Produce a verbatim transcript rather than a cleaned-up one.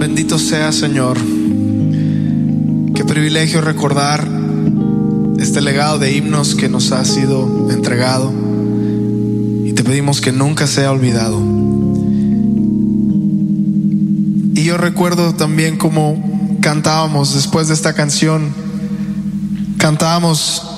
Bendito sea, Señor. Qué privilegio recordar este legado de himnos que nos ha sido entregado, y te pedimos que nunca sea olvidado. Y yo recuerdo también cómo cantábamos después de esta canción, cantábamos